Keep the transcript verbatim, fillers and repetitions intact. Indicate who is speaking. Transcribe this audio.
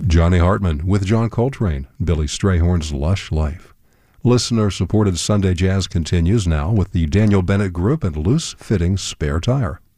Speaker 1: Johnny Hartman with John Coltrane, Billy Strayhorn's Lush Life. Listener-supported Sunday Jazz continues now with the Daniel Bennett Group and Loose Fitting Spare Tire.